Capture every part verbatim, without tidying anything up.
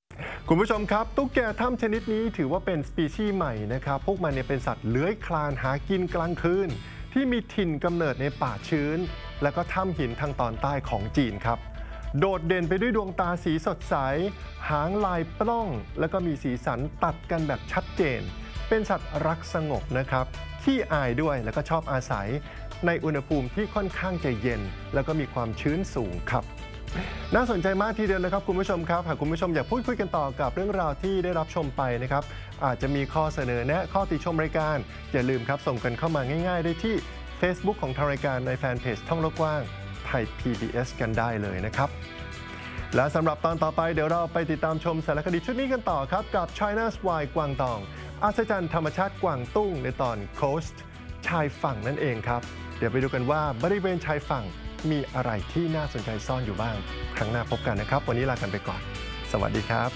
คุณผู้ชมครับตุ๊กแกถ้ำชนิดนี้ถือว่าเป็นสปีชีส์ใหม่นะครับพวกมันเนี่ยเป็นสัตว์เลื้อยคลานหากินกลางคืนที่มีถิ่นกำเนิดในป่าชื้นและก็ถ้ำหินทางตอนใต้ของจีนครับโดดเด่นไปด้วยดวงตาสีสดใสหางลายปล้องและก็มีสีสันตัดกันแบบชัดเจนเป็นสัตว์รักสงบนะครับขี้อายด้วยแล้วก็ชอบอาศัยในอุณหภูมิที่ค่อนข้างจะเย็นแล้วก็มีความชื้นสูงครับน่าสนใจมากทีเดียวนะครับคุณผู้ชมครับหากคุณผู้ชมอยากพูดคุยกันต่อกับเรื่องราวที่ได้รับชมไปนะครับอาจจะมีข้อเสนอแนะข้อติชมรายการอย่าลืมครับส่งกันเข้ามาง่ายๆได้ที่ Facebook ของทางรายการในแฟนเพจท่องโลกกว้างไทย พี บี เอส กันได้เลยนะครับและสำหรับตอนต่อไปเดี๋ยวเราไปติดตามชมสารคดีชุดนี้กันต่อครับกับ China's Wild กวางตองอัศจรรย์ธรรมชาติกวางตุ้งในตอน Coast ชายฝั่งนั่นเองครับเดี๋ยวไปดูกันว่าบริเวณชายฝั่งมีอะไรที่น่าสนใจซ่อนอยู่บ้างครั้งหน้าพบกันนะครับวันนี้ลากันไปก่อนสวัสดีครับ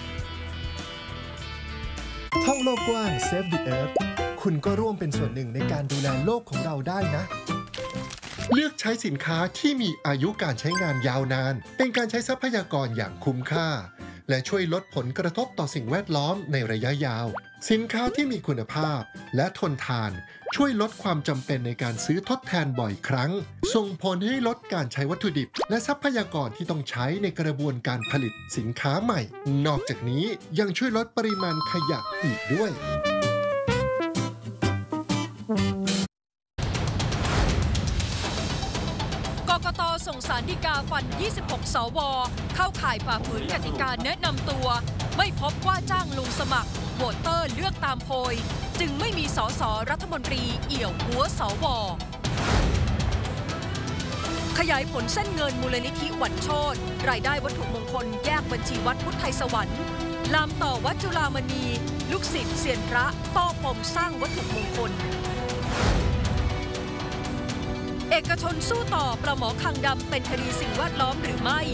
ท่องโลกกว้าง Save the Earth คุณก็ร่วมเป็นส่วนหนึ่งในการดูแลโลกของเราได้นะเลือกใช้สินค้าที่มีอายุการใช้งานยาวนานเป็นการใช้ทรัพยากรอย่างคุ้มค่าและช่วยลดผลกระทบต่อสิ่งแวดล้อมในระยะยาวสินค้าที่มีคุณภาพและทนทานช่วยลดความจำเป็นในการซื้อทดแทนบ่อยครั้งส่งผลให้ลดการใช้วัตถุดิบและทรัพยากรที่ต้องใช้ในกระบวนการผลิตสินค้าใหม่นอกจากนี้ยังช่วยลดปริมาณขยะอีกด้วยกกต.ส่งสารฎีกาฟันยี่สิบหกสวเข้าข่ายฝ่าฝืนกติกาแนะนำตัวไม่พบว่าจ้างลงสมัครโหวตเตอร์เลือกตามโพยจึงไม่มีสสรัฐมนตรีเอี่ยวหัวสวขยายผลเส้นเงินมูลนิธิหวันโชติรายได้วัตถุมงคลแยกบัญชีวัดพุทธไทยสวรรค์ลามต่อวัดจุฬามณีลูกศิษย์เซียนพระต้อปมสร้างวัตถุมงคลเอกชนสู้ต่อปลาหมอคางดำเป็นคดีสิ่งแวดล้อมหรือไม่